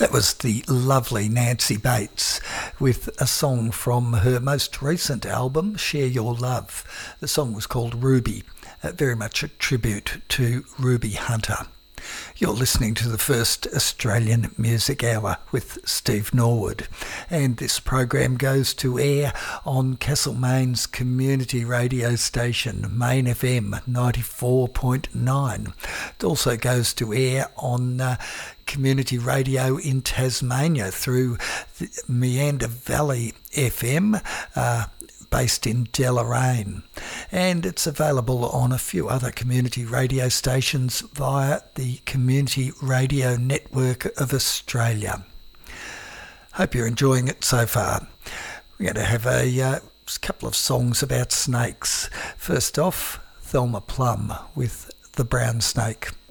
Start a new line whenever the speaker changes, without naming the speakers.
That was the lovely Nancy Bates with a song from her most recent album, Share Your Love. The song was called Ruby, very much a tribute to Ruby Hunter. You're listening to the first Australian Music Hour with Steve Norwood, and this program goes to air on Castlemaine's community radio station, Main FM 94.9. It also goes to air on community radio in Tasmania through the Meander Valley FM, based in Deloraine, and it's available on a few other community radio stations via the Community Radio Network of Australia. Hope you're enjoying it so far. We're going to have a couple of songs about snakes. First off, Thelma Plum with The Brown Snake.